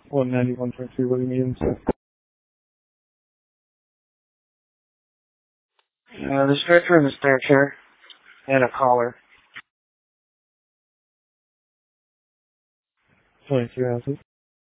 191.3, what do you mean? The stretcher and the stair chair. And a collar. 22 ounces.